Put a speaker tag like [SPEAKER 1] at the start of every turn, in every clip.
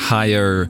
[SPEAKER 1] Higher.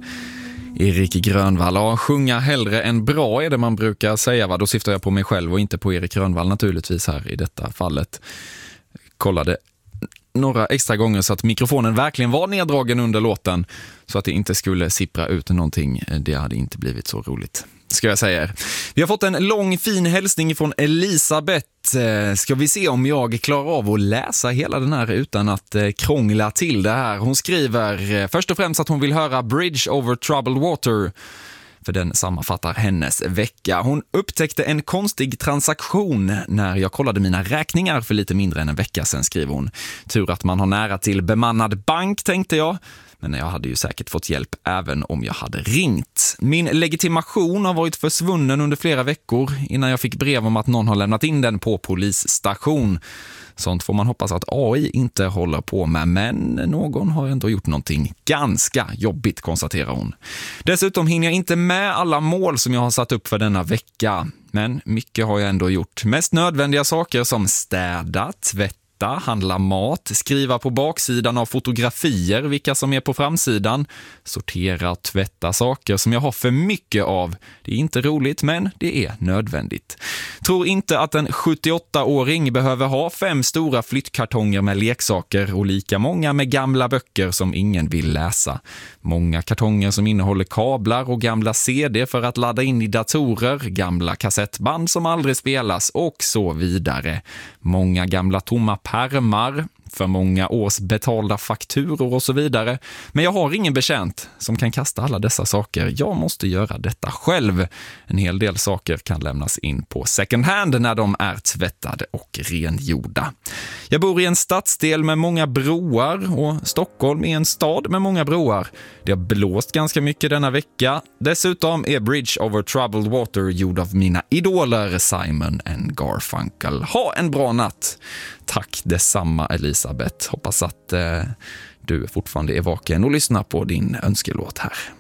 [SPEAKER 1] Erik Grönvall. Ja, sjunga hellre än bra är det man brukar säga, va? Då syftar jag på mig själv och inte på Erik Grönvall naturligtvis här i detta fallet. Kollade några extra gånger så att mikrofonen verkligen var neddragen under låten så att det inte skulle sippra ut någonting. Det hade inte blivit så roligt, ska jag säga. Vi har fått en lång fin hälsning från Elisabeth. Ska vi se om jag klarar av att läsa hela den här utan att krångla till det här. Hon skriver först och främst att hon vill höra Bridge over Troubled Water, för den sammanfattar hennes vecka. Hon upptäckte en konstig transaktion när jag kollade mina räkningar för lite mindre än en vecka sedan, skriver hon. Tur att man har nära till bemannad bank, tänkte jag. Men jag hade ju säkert fått hjälp även om jag hade ringt. Min legitimation har varit försvunnen under flera veckor innan jag fick brev om att någon har lämnat in den på polisstation. Sånt får man hoppas att AI inte håller på med, men någon har ändå gjort någonting ganska jobbigt, konstaterar hon. Dessutom hinner jag inte med alla mål som jag har satt upp för denna vecka. Men mycket har jag ändå gjort. Mest nödvändiga saker som städa, tvätta, handla mat, skriva på baksidan av fotografier vilka som är på framsidan, sortera och tvätta saker som jag har för mycket av. Det är inte roligt, men det är nödvändigt. Tror inte att en 78-åring behöver ha 5 stora flyttkartonger med leksaker och lika många med gamla böcker som ingen vill läsa. Många kartonger som innehåller kablar och gamla CD för att ladda in i datorer, gamla kassettband som aldrig spelas och så vidare. Många gamla tomma pärmar, för många års betalda fakturor och så vidare. Men jag har ingen betjänt som kan kasta alla dessa saker. Jag måste göra detta själv. En hel del saker kan lämnas in på second hand när de är tvättade och rengjorda. Jag bor i en stadsdel med många broar och Stockholm är en stad med många broar. Det har blåst ganska mycket denna vecka. Dessutom är Bridge over Troubled Water gjord av mina idoler Simon and Garfunkel. Ha en bra natt! Tack detsamma, Elisabeth. Hoppas att du fortfarande är vaken och lyssnar på din önskelåt här.